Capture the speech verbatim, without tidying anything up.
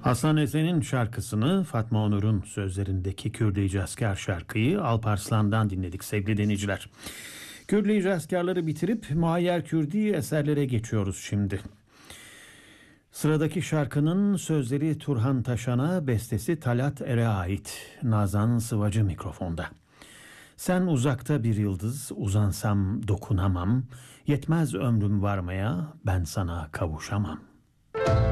Hasan Esen'in şarkısını, Fatma Onur'un sözlerindeki Kürdi Asker şarkıyı Alparslan'dan dinledik sevgili dinleyiciler. Kürdi Askerleri bitirip Muayyer Kürdi eserlere geçiyoruz şimdi. Sıradaki şarkının sözleri Turhan Taşan'a, bestesi Talat Er'e ait. Nazan Sıvacı mikrofonda. Sen uzakta bir yıldız, uzansam dokunamam. Yetmez ömrüm varmaya, ben sana kavuşamam.